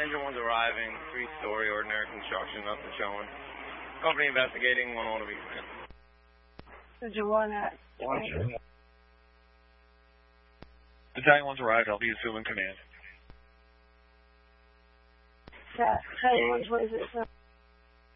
Engine 1's arriving, 3-story, ordinary construction, nothing showing. Company investigating, 1 order to be command. Engine 1 at. Battalion 1's arrived, I'll be assuming command. Yeah, Battalion 126.